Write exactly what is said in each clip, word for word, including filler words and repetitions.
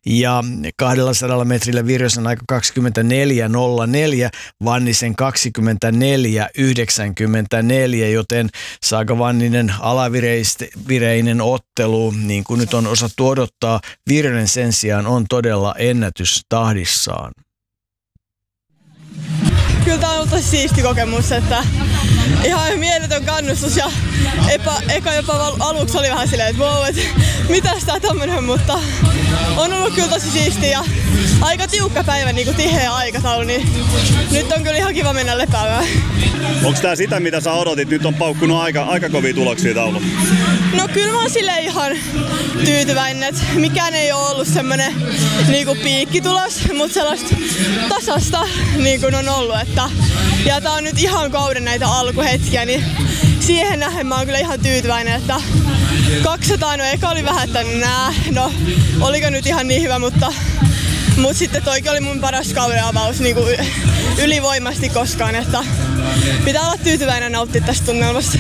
ja kaksisataa metrillä Virjosen aika kaksikymmentäneljä nolla neljä, Vannisen kaksikymmentäneljä yhdeksänkymmentäneljä, joten Saga Vanninen alavireinen ottelu, niin kuin nyt on osattu odottaa. Virjonen sen sijaan on todella ennätystahdissaan. Kyllä tämä on ollut tosi siisti kokemus, että ihan mieletön kannustus ja epä, eka jopa aluksi oli vähän silleen, että wow, että mitäs tää tämmönen, mutta on ollut kyllä tosi siisti ja aika tiukka päivä, niin kuin tiheä aikataulu, niin nyt on kyllä ihan kiva mennä lepäämään. Onko tää sitä, mitä sä odotit? Nyt on paukkunut aika, aika kovia tuloksia taululla. No kyllä mä oon silleen ihan tyytyväinen, että mikään ei ole ollut semmonen niinku piikkitulos, mutta sellaista tasasta niin kuin on ollut. Että, ja tää on nyt ihan kauden näitä alkuhetkiä, niin siihen nähden mä oon kyllä ihan tyytyväinen, että kaksisataa, no eka oli vähän, että nää, no oliko nyt ihan niin hyvä, mutta Mutta sitten toikin oli mun paras kauden avaus niin kuin ylivoimasti koskaan, että pitää olla tyytyväinen nauttia tästä tunnelmasta.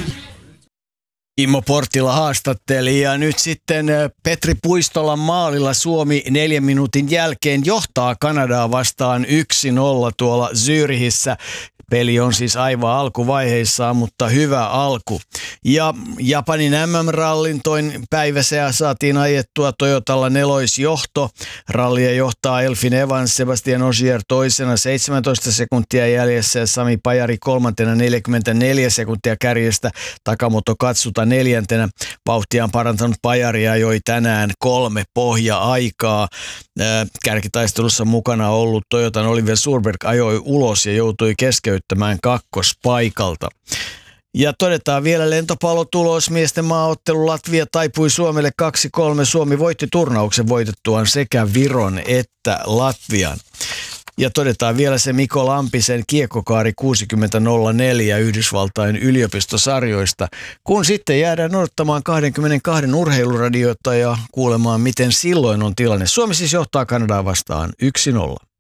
Immo Portila haastatteli ja nyt sitten Petri Puistolan maalilla Suomi neljän minuutin jälkeen johtaa Kanadaa vastaan yksi nolla tuolla Zürichissä. Peli on siis aivan alkuvaiheissaan, mutta hyvä alku. Ja Japanin M M-rallin toin päiväsää saatiin ajettua Toyotalla neloisjohto. Rallia johtaa Elfyn Evans, Sebastian Ogier toisena seitsemäntoista sekuntia jäljessä ja Sami Pajari kolmantena neljäkymmentäneljä sekuntia kärjestä. Takamoto Katsuta neljäntenä. Vauhtia on parantanut Pajari ja joi tänään kolme pohja-aikaa. Kärkitaistelussa mukana ollut Toyotan Oliver Surberg ajoi ulos ja joutui keskeyttämään kakkospaikalta. Ja todetaan vielä lentopallotulos. Miesten maaottelu Latvia taipui Suomelle kaksi kolme. Suomi voitti turnauksen voitettuaan sekä Viron että Latvian. Ja todetaan vielä se Mikko Lampisen kiekkokaari kuusikymmentä nolla neljä Yhdysvaltain yliopistosarjoista, kun sitten jäädään odottamaan kaksikymmentäkaksi urheiluradiota ja kuulemaan, miten silloin on tilanne. Suomi siis johtaa Kanadaa vastaan yksi nolla.